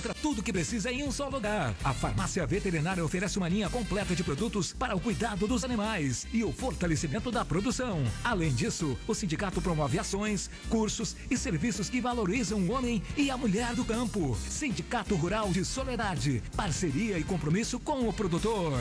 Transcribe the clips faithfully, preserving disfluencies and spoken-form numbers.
Tudo que precisa em um só lugar. A Farmácia Veterinária oferece uma linha completa de produtos para o cuidado dos animais e o fortalecimento da produção. Além disso, o sindicato promove ações, cursos e serviços que valorizam o homem e a mulher do campo. Sindicato Rural de Soledade. Parceria e compromisso com o produtor.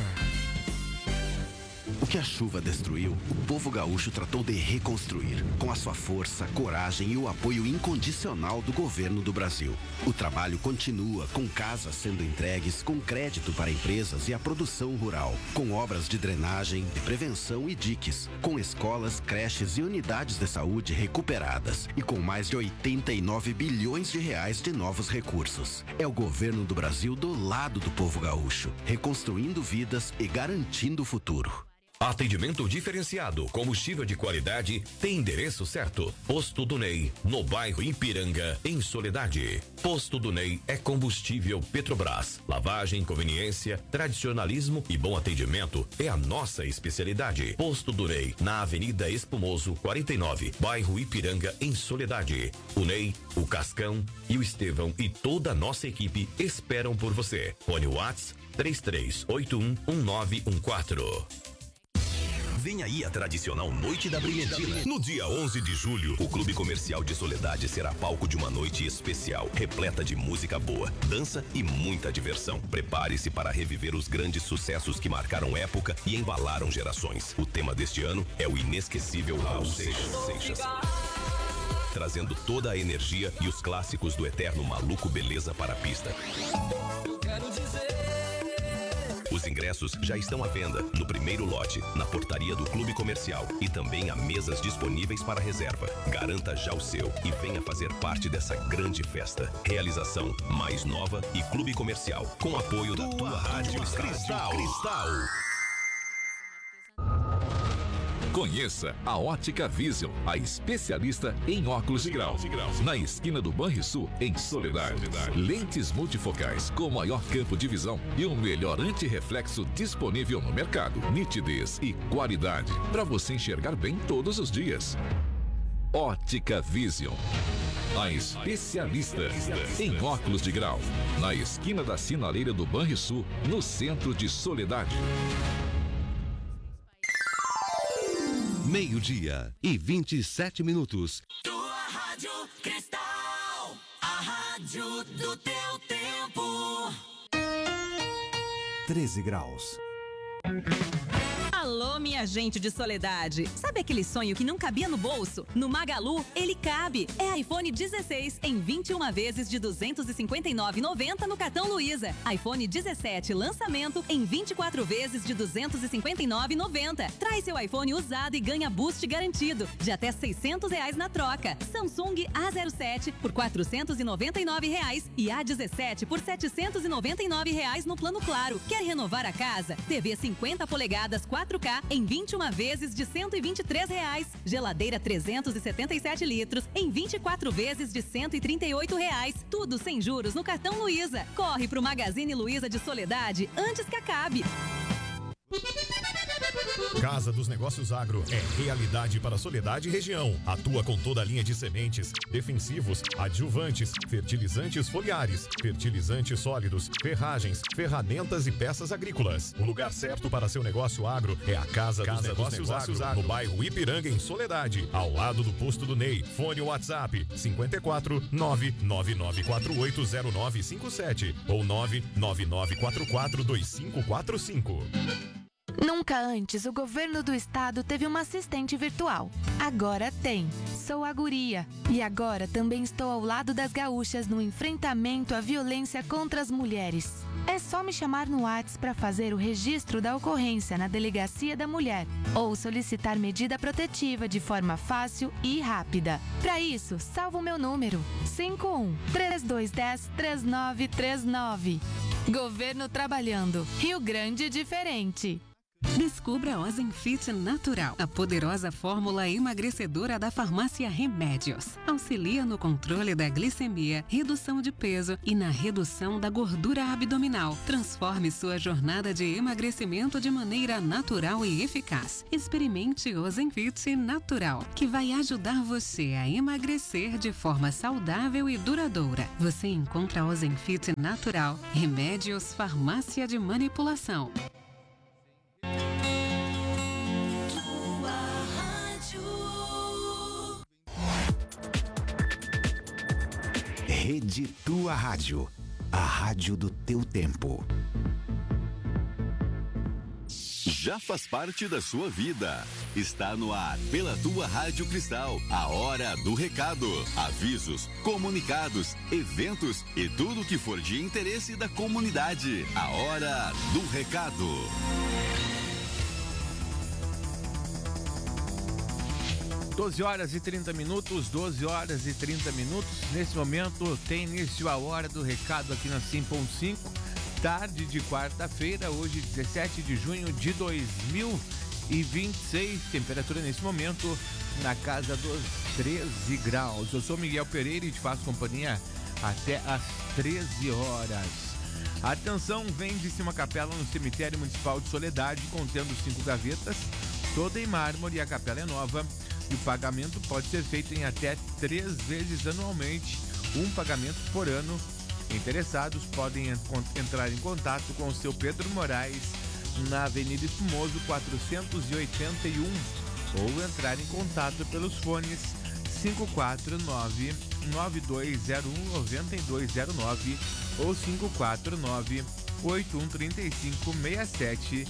O que a chuva destruiu, o povo gaúcho tratou de reconstruir, com a sua força, coragem e o apoio incondicional do governo do Brasil. O trabalho continua, com casas sendo entregues, com crédito para empresas e a produção rural, com obras de drenagem, de prevenção e diques, com escolas, creches e unidades de saúde recuperadas e com mais de oitenta e nove bilhões de reais de novos recursos. É o governo do Brasil do lado do povo gaúcho, reconstruindo vidas e garantindo o futuro. Atendimento diferenciado, combustível de qualidade, tem endereço certo. Posto do Ney, no bairro Ipiranga, em Soledade. Posto do Ney é combustível Petrobras. Lavagem, conveniência, tradicionalismo e bom atendimento é a nossa especialidade. Posto do Ney, na Avenida Espumoso, quarenta e nove, bairro Ipiranga, em Soledade. O Ney, o Cascão e o Estevão e toda a nossa equipe esperam por você. Fone WhatsApp três três oito um um nove um quatro. Vem aí a tradicional Noite da Brilhantina. No dia onze de julho, o Clube Comercial de Soledade será palco de uma noite especial, repleta de música boa, dança e muita diversão. Prepare-se para reviver os grandes sucessos que marcaram época e embalaram gerações. O tema deste ano é o inesquecível Raul Seixas. Trazendo toda a energia e os clássicos do eterno Maluco Beleza para a pista. Eu quero dizer... Os ingressos já estão à venda no primeiro lote, na portaria do Clube Comercial e também há mesas disponíveis para reserva. Garanta já o seu e venha fazer parte dessa grande festa. Realização Mais Nova e Clube Comercial, com apoio da tua Rádio Cristal. Cristal. Conheça a Ótica Vision, a especialista em óculos de grau. Na esquina do Banrisul, em Soledade. Lentes multifocais com maior campo de visão e o melhor antirreflexo disponível no mercado. Nitidez e qualidade para você enxergar bem todos os dias. Ótica Vision, a especialista em óculos de grau. Na esquina da sinaleira do Banrisul, no centro de Soledade. Meio-dia e vinte e sete minutos. Tua Rádio Cristal, a rádio do teu tempo. treze graus. Alô, minha gente de Soledade. Sabe aquele sonho que não cabia no bolso? No Magalu, ele cabe. É iPhone dezesseis em vinte e uma vezes de duzentos e cinquenta e nove reais e noventa centavos no cartão Luiza. iPhone dezessete lançamento em vinte e quatro vezes de duzentos e cinquenta e nove reais e noventa centavos. Traz seu iPhone usado e ganha boost garantido de até seiscentos reais na troca. Samsung A zero sete por quatrocentos e noventa e nove reais e A dezessete por setecentos e noventa e nove reais no plano Claro. Quer renovar a casa? T V cinquenta polegadas quatro K em vinte e uma vezes de cento e vinte e três reais. Geladeira trezentos e setenta e sete litros em vinte e quatro vezes de cento e trinta e oito reais. Tudo sem juros no cartão Luiza. Corre pro Magazine Luiza de Soledade antes que acabe. Casa dos Negócios Agro é realidade para Soledade e região. Atua com toda a linha de sementes, defensivos, adjuvantes, fertilizantes foliares, fertilizantes sólidos, ferragens, ferramentas e peças agrícolas. O lugar certo para seu negócio agro é a Casa, Casa dos, Negócios, dos Negócios Agro, agro, no bairro Ipiranga, em Soledade, ao lado do posto do Ney. Fone WhatsApp cinco quatro nove nove nove quatro oito zero nove cinco sete ou nove nove nove quatro quatro dois cinco quatro cinco. Nunca antes o governo do estado teve uma assistente virtual. Agora tem. Sou a Guria. E agora também estou ao lado das gaúchas no enfrentamento à violência contra as mulheres. É só me chamar no WhatsApp para fazer o registro da ocorrência na Delegacia da Mulher ou solicitar medida protetiva de forma fácil e rápida. Para isso, salva o meu número cinco um três dois um zero três nove três nove. Governo trabalhando. Rio Grande diferente. Descubra a Ozempic Natural, a poderosa fórmula emagrecedora da farmácia Remédios. Auxilia no controle da glicemia, redução de peso e na redução da gordura abdominal. Transforme sua jornada de emagrecimento de maneira natural e eficaz. Experimente Ozempic Natural, que vai ajudar você a emagrecer de forma saudável e duradoura. Você encontra Ozempic Natural, Remédios Farmácia de Manipulação. Rede Tua Rádio, a rádio do teu tempo. Já faz parte da sua vida. Está no ar pela Tua Rádio Cristal, a hora do recado. Avisos, comunicados, eventos e tudo que for de interesse da comunidade. A hora do recado. doze horas e trinta minutos, doze horas e trinta minutos. Nesse momento tem início a hora do recado aqui na cem ponto cinco. Tarde de quarta-feira, hoje dezessete de junho de dois mil e vinte e seis. Temperatura nesse momento na casa dos treze graus. Eu sou Miguel Pereira e te faço companhia até às treze horas. Atenção, vende-se uma capela no cemitério municipal de Soledade, contendo cinco gavetas, toda em mármore, e a capela é nova. E o pagamento pode ser feito em até três vezes anualmente, um pagamento por ano. Interessados podem entrar em contato com o seu Pedro Moraes na Avenida Espumoso quatrocentos e oitenta e um ou entrar em contato pelos fones cinco quatro nove, nove dois zero um, nove dois zero nove ou cinco quatro nove, oito um três cinco, seis sete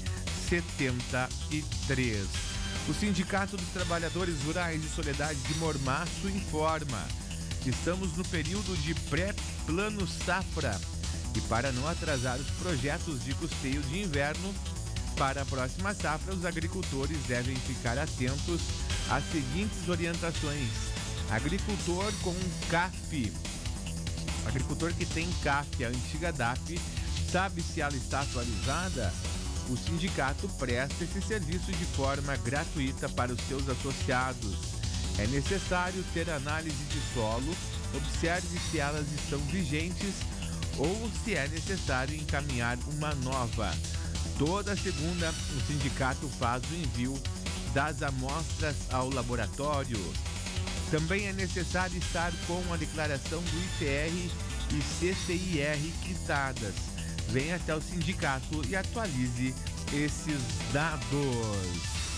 sete três. O Sindicato dos Trabalhadores Rurais de Soledade de Mormaço informa: estamos no período de pré-plano safra e para não atrasar os projetos de custeio de inverno para a próxima safra, os agricultores devem ficar atentos às seguintes orientações. Agricultor com C A F, agricultor que tem C A F, a antiga D A F, sabe se ela está atualizada? O sindicato presta esse serviço de forma gratuita para os seus associados. É necessário ter análise de solo, observe se elas estão vigentes ou se é necessário encaminhar uma nova. Toda segunda, o sindicato faz o envio das amostras ao laboratório. Também é necessário estar com a declaração do I T R e C C I R quitadas. Venha até o sindicato e atualize esses dados.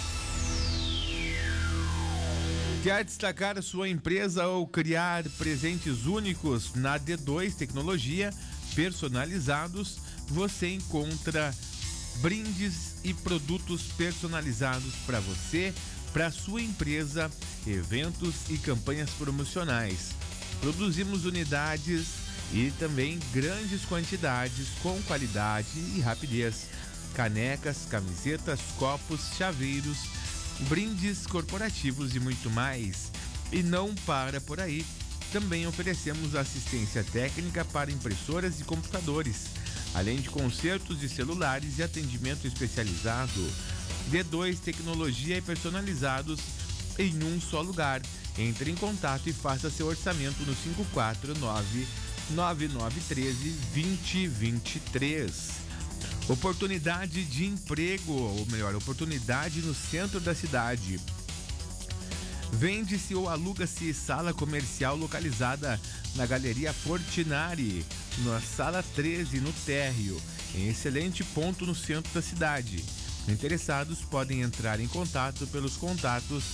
Quer destacar a sua empresa ou criar presentes únicos na D dois Tecnologia personalizados? Você encontra brindes e produtos personalizados para você, para sua empresa, eventos e campanhas promocionais. Produzimos unidades e também grandes quantidades com qualidade e rapidez. Canecas, camisetas, copos, chaveiros, brindes corporativos e muito mais. E não para por aí. Também oferecemos assistência técnica para impressoras e computadores, além de consertos de celulares e atendimento especializado. D dois Tecnologia e personalizados em um só lugar. Entre em contato e faça seu orçamento no cinco quatro nove, nove nove um três, dois zero dois três. Oportunidade de emprego, ou melhor, oportunidade no centro da cidade. Vende-se ou aluga-se sala comercial localizada na Galeria Portinari, na Sala treze, no térreo, em excelente ponto no centro da cidade. Interessados podem entrar em contato pelos contatos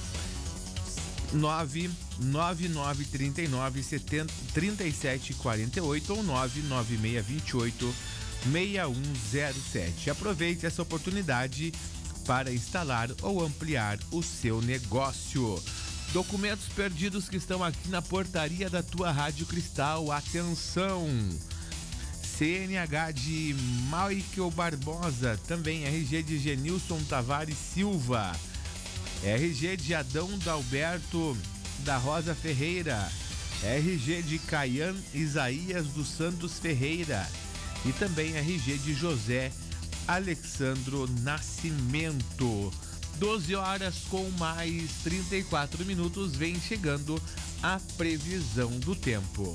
nove nove nove três nove, três sete quatro oito ou nove nove seis dois oito, seis um zero sete. Aproveite essa oportunidade para instalar ou ampliar o seu negócio. Documentos perdidos que estão aqui na portaria da tua Rádio Cristal. Atenção! C N H de Michael Barbosa, também R G de Genilson Tavares Silva, R G de Adão Dalberto da Rosa Ferreira, R G de Caian Isaías dos Santos Ferreira e também R G de José Alexandro Nascimento. doze horas com mais trinta e quatro minutos, vem chegando a previsão do tempo.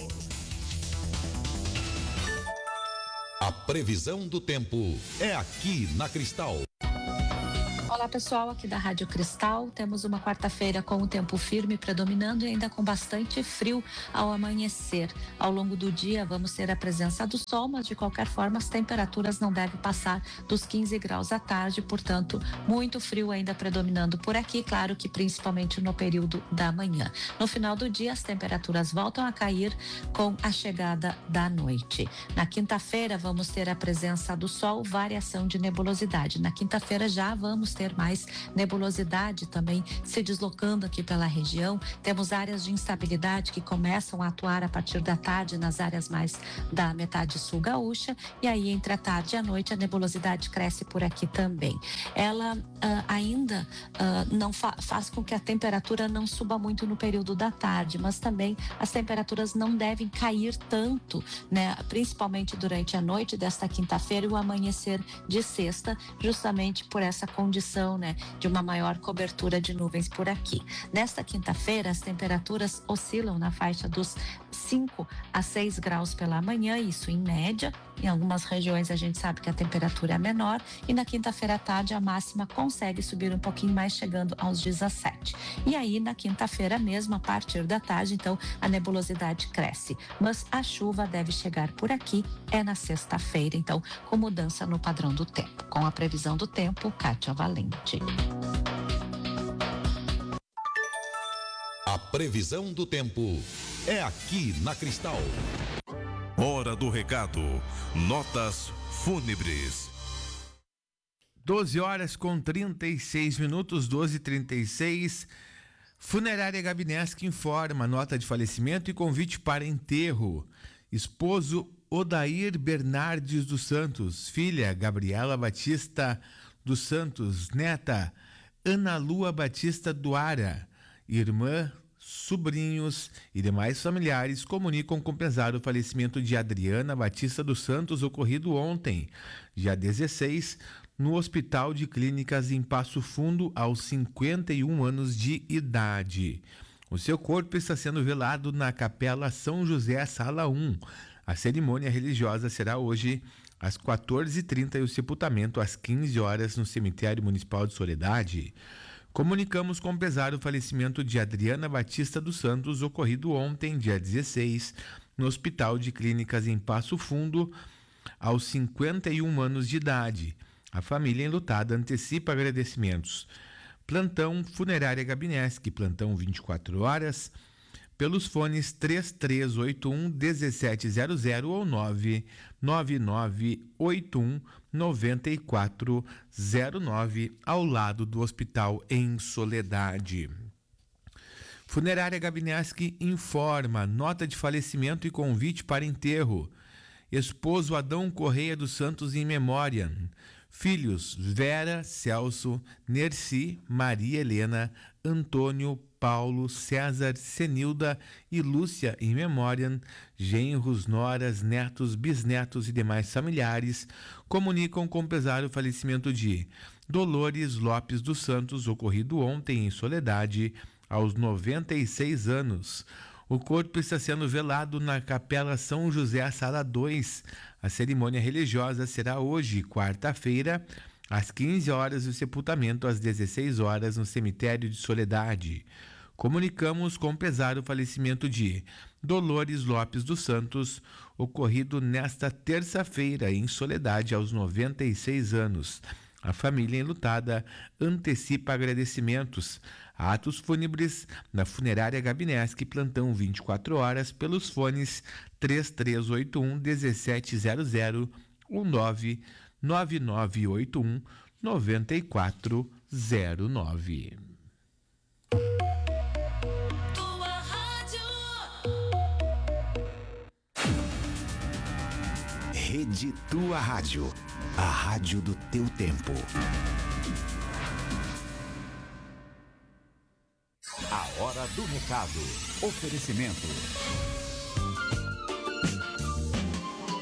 A previsão do tempo é aqui na Cristal. Olá pessoal, aqui da Rádio Cristal, temos uma quarta-feira com o tempo firme predominando e ainda com bastante frio ao amanhecer. Ao longo do dia vamos ter a presença do sol, mas de qualquer forma as temperaturas não devem passar dos quinze graus à tarde, portanto muito frio ainda predominando por aqui, claro que principalmente no período da manhã. No final do dia as temperaturas voltam a cair com a chegada da noite. Na quinta-feira vamos ter a presença do sol, variação de nebulosidade. Na quinta-feira já vamos ter mais nebulosidade também se deslocando aqui pela região. Temos áreas de instabilidade que começam a atuar a partir da tarde nas áreas mais da metade sul gaúcha, e aí entre a tarde e a noite a nebulosidade cresce por aqui também. Ela uh, ainda uh, não fa- faz com que a temperatura não suba muito no período da tarde, mas também as temperaturas não devem cair tanto, né? Principalmente durante a noite desta quinta-feira e o amanhecer de sexta, justamente por essa condição, né, de uma maior cobertura de nuvens por aqui. Nesta quinta-feira, as temperaturas oscilam na faixa dos cinco a seis graus pela manhã, isso em média. Em algumas regiões a gente sabe que a temperatura é menor, e na quinta-feira à tarde a máxima consegue subir um pouquinho mais, chegando aos dezessete. E aí na quinta-feira mesmo, a partir da tarde, então a nebulosidade cresce, mas a chuva deve chegar por aqui é na sexta-feira, então com mudança no padrão do tempo. Com a previsão do tempo, Kátia Valente. A previsão do tempo é aqui na Cristal. Hora do recado. Notas fúnebres. doze horas com trinta e seis minutos, doze e trinta e seis. Funerária Gabinesque informa nota de falecimento e convite para enterro. Esposo Odair Bernardes dos Santos, filha Gabriela Batista dos Santos, neta Ana Lua Batista Duara, irmã, sobrinhos e demais familiares comunicam com pesar o falecimento de Adriana Batista dos Santos, ocorrido ontem, dia dezesseis, no Hospital de Clínicas em Passo Fundo, aos cinquenta e um anos de idade. O seu corpo está sendo velado na Capela São José, Sala um. A cerimônia religiosa será hoje às quatorze e trinta e o sepultamento às quinze horas no Cemitério Municipal de Soledade. Comunicamos com pesar o falecimento de Adriana Batista dos Santos, ocorrido ontem, dia dezesseis, no Hospital de Clínicas em Passo Fundo, aos cinquenta e um anos de idade. A família enlutada antecipa agradecimentos. Plantão Funerária Gabinesque, plantão vinte e quatro horas, pelos fones três três oito um, um sete zero zero ou nove nove nove oito um, nove quatro zero nove, ao lado do Hospital em Soledade. Funerária Gabinesque informa nota de falecimento e convite para enterro. Esposo Adão Correia dos Santos em memória. Filhos Vera, Celso, Nerci, Maria Helena, Antônio, Paulo, César, Senilda e Lúcia em memória. Genros, noras, netos, bisnetos e demais familiares comunicam com pesar o falecimento de Dolores Lopes dos Santos, ocorrido ontem em Soledade, aos noventa e seis anos. O corpo está sendo velado na Capela São José, Sala dois. A cerimônia religiosa será hoje, quarta-feira, às quinze horas, e o sepultamento às dezesseis horas no Cemitério de Soledade. Comunicamos com pesar o falecimento de Dolores Lopes dos Santos, ocorrido nesta terça-feira em Soledade, aos noventa e seis anos. A família enlutada antecipa agradecimentos. Atos fúnebres na Funerária Gabinesque, plantão vinte e quatro horas, pelos fones três três oito um, um sete zero zero ou nove nove nove oito um, nove quatro zero nove. Rede Tua Rádio, a rádio do teu tempo. A hora do recado. Oferecimento.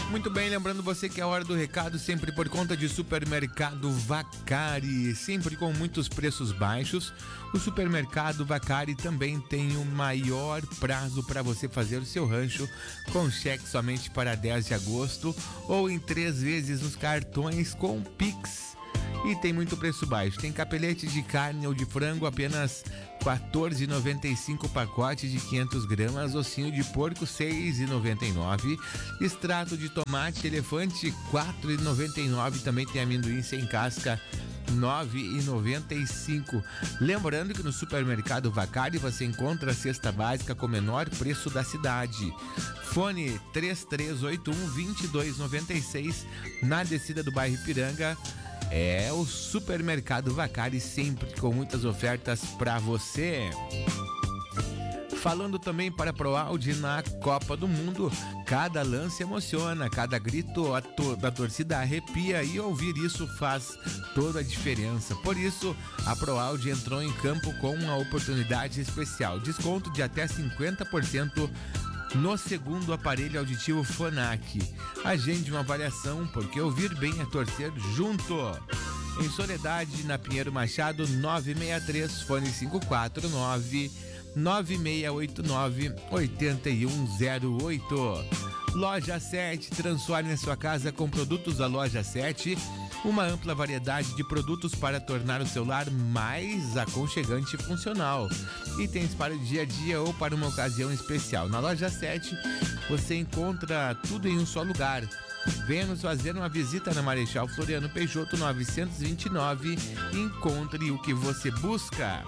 Muito bem, lembrando você que é a hora do recado sempre por conta de Supermercado Vacari, sempre com muitos preços baixos. O Supermercado Vacari também tem o maior prazo para você fazer o seu rancho com cheque somente para dez de agosto ou em três vezes nos cartões com Pix. E tem muito preço baixo. Tem capelete de carne ou de frango apenas quatorze reais e noventa e cinco centavos, pacote de quinhentas gramas, ossinho de porco seis reais e noventa e nove centavos, extrato de tomate elefante quatro reais e noventa e nove centavos, também tem amendoim sem casca nove reais e noventa e cinco centavos. Lembrando que no Supermercado Vacari você encontra a cesta básica com o menor preço da cidade. Fone três três oito um, dois dois nove seis na descida do bairro Ipiranga. É o Supermercado Vacari, sempre com muitas ofertas para você. Falando também para a ProAude na Copa do Mundo, cada lance emociona, cada grito a to- da torcida arrepia e ouvir isso faz toda a diferença. Por isso, a ProAude entrou em campo com uma oportunidade especial, desconto de até cinquenta por cento no segundo aparelho auditivo Phonak. Agende uma avaliação, porque ouvir bem é torcer junto. Em Soledade, na Pinheiro Machado, nove seis três, fone cinco quatro nove, nove seis oito nove, oito um zero oito. Loja sete, transforme a sua casa com produtos da Loja sete. Uma ampla variedade de produtos para tornar o seu lar mais aconchegante e funcional. Itens para o dia a dia ou para uma ocasião especial. Na Loja sete, você encontra tudo em um só lugar. Venha nos fazer uma visita na Marechal Floriano Peixoto novecentos e vinte e nove e encontre o que você busca.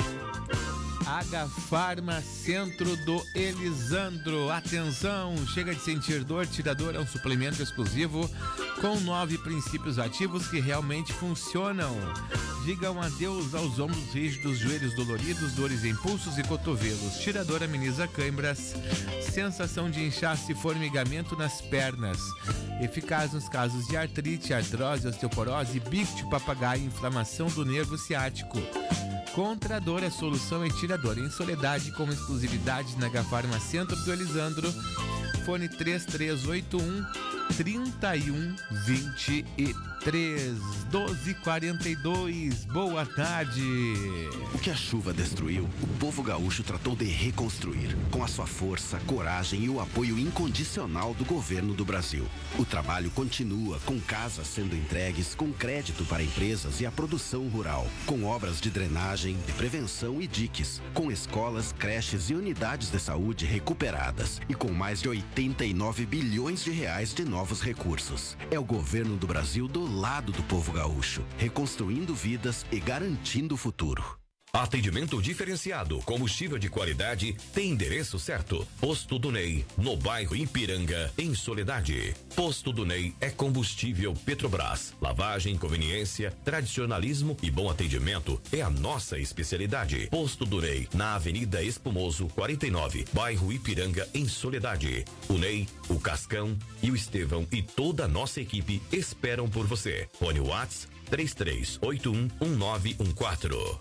H Farma Centro do Elisandro. Atenção, chega de sentir dor. Tirador é um suplemento exclusivo com nove princípios ativos que realmente funcionam. Diga um adeus aos ombros rígidos, joelhos doloridos, dores em pulsos e cotovelos. Tirador ameniza câimbras, sensação de inchaço e formigamento nas pernas. Eficaz nos casos de artrite, artrose, osteoporose, bico de papagaio e inflamação do nervo ciático. Contra a dor, a solução é Tirador em Soledade, com exclusividade na H Farma Centro do Elisandro. Fone três três oito um, três um dois três, doze e quarenta e dois. Boa tarde. O que a chuva destruiu, o povo gaúcho tratou de reconstruir, com a sua força, coragem e o apoio incondicional do governo do Brasil. O trabalho continua, com casas sendo entregues, com crédito para empresas e a produção rural, com obras de drenagem, de prevenção e diques, com escolas, creches e unidades de saúde recuperadas e com mais de oitenta e nove bilhões de reais de novos recursos. É o governo do Brasil do lado do povo gaúcho, reconstruindo vidas e garantindo o futuro. Atendimento diferenciado, combustível de qualidade, tem endereço certo. Posto do Ney, no bairro Ipiranga, em Soledade. Posto do Ney é combustível Petrobras. Lavagem, conveniência, tradicionalismo e bom atendimento é a nossa especialidade. Posto do Ney, na Avenida Espumoso, quarenta e nove, bairro Ipiranga, em Soledade. O Ney, o Cascão e o Estevão e toda a nossa equipe esperam por você. Fone Whats três três oito um, um nove um quatro.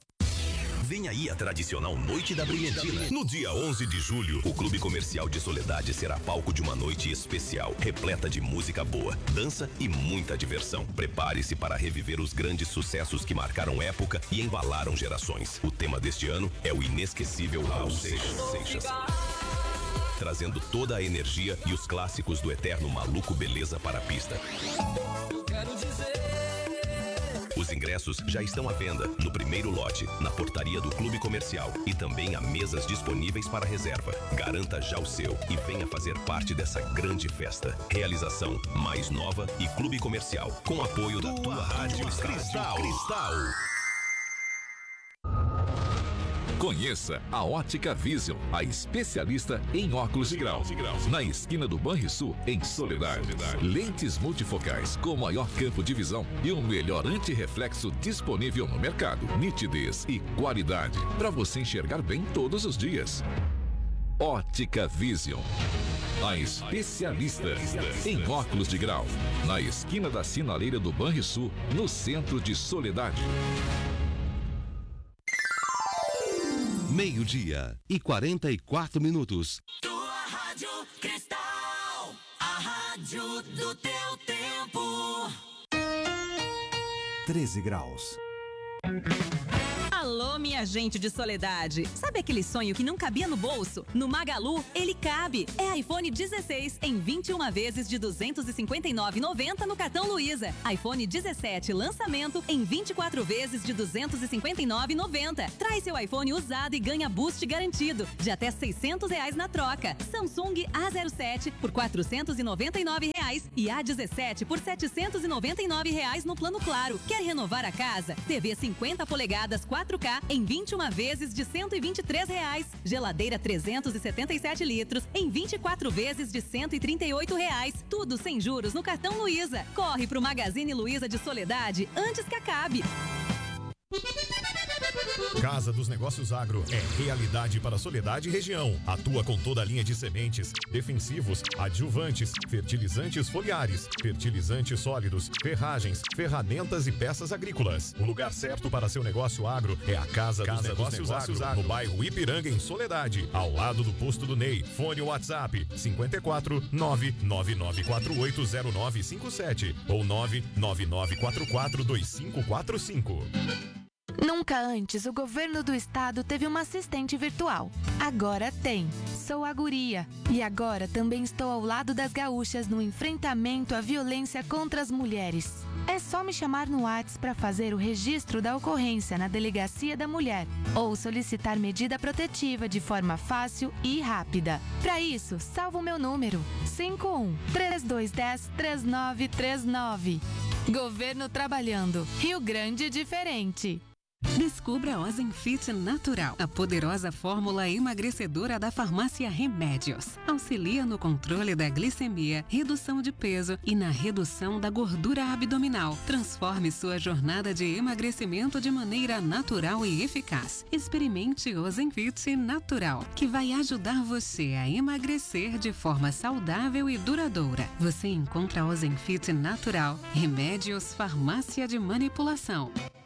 Vem aí a tradicional Noite da Brilhantina. No dia onze de julho, o Clube Comercial de Soledade será palco de uma noite especial, repleta de música boa, dança e muita diversão. Prepare-se para reviver os grandes sucessos que marcaram época e embalaram gerações. O tema deste ano é o inesquecível Raul Seixas. Trazendo toda a energia e os clássicos do eterno Maluco Beleza para a pista. Eu quero dizer. Os ingressos já estão à venda no primeiro lote, na portaria do Clube Comercial e também há mesas disponíveis para reserva. Garanta já o seu e venha fazer parte dessa grande festa. Realização Mais Nova e Clube Comercial, com apoio da tua Rádio Cristal. Cristal. Conheça a Ótica Vision, a especialista em óculos de grau. Na esquina do Banrisul, em Soledade. Lentes multifocais com maior campo de visão e o melhor antirreflexo disponível no mercado. Nitidez e qualidade para você enxergar bem todos os dias. Ótica Vision, a especialista em óculos de grau. Na esquina da sinaleira do Banrisul, no centro de Soledade. Meio-dia e quarenta e quatro minutos. Tua Rádio Cristal, a rádio rádio do teu tempo. treze graus. Alô, minha gente de Soledade. Sabe aquele sonho que não cabia no bolso? No Magalu, ele cabe. É iPhone dezesseis em vinte e uma vezes de duzentos e cinquenta e nove reais e noventa centavos no cartão Luiza. iPhone dezessete lançamento em vinte e quatro vezes de duzentos e cinquenta e nove reais e noventa centavos. Traz seu iPhone usado e ganha boost garantido de até seiscentos reais na troca. Samsung A zero sete por quatrocentos e noventa e nove reais e A dezessete por setecentos e noventa e nove reais no plano Claro. Quer renovar a casa? T V cinquenta polegadas quatro K em vinte e uma vezes de cento e vinte e três reais. Geladeira trezentos e setenta e sete litros em vinte e quatro vezes de cento e trinta e oito reais. Tudo sem juros no cartão Luiza. Corre pro Magazine Luiza de Soledade antes que acabe. Casa dos Negócios Agro é realidade para Soledade e região. Atua com toda a linha de sementes, defensivos, adjuvantes, fertilizantes foliares, fertilizantes sólidos, ferragens, ferramentas e peças agrícolas. O lugar certo para seu negócio agro é a Casa, Casa dos, Negócios, dos Negócios Agro, Agro, no bairro Ipiranga, em Soledade, ao lado do posto do Ney. Fone WhatsApp cinco quatro nove nove nove quatro oito zero nove cinco sete ou nove nove nove quatro quatro dois cinco quatro cinco. Nunca antes o governo do estado teve uma assistente virtual. Agora tem. Sou a Guria. E agora também estou ao lado das gaúchas no enfrentamento à violência contra as mulheres. É só me chamar no WhatsApp para fazer o registro da ocorrência na Delegacia da Mulher ou solicitar medida protetiva de forma fácil e rápida. Para isso, salva o meu número cinco um três dois um zero três nove três nove. Governo trabalhando. Rio Grande diferente. Descubra a Ozempic Natural, a poderosa fórmula emagrecedora da farmácia Remédios. Auxilia no controle da glicemia, redução de peso e na redução da gordura abdominal. Transforme sua jornada de emagrecimento de maneira natural e eficaz. Experimente Ozempic Natural, que vai ajudar você a emagrecer de forma saudável e duradoura. Você encontra Ozempic Natural, Remédios Farmácia de Manipulação.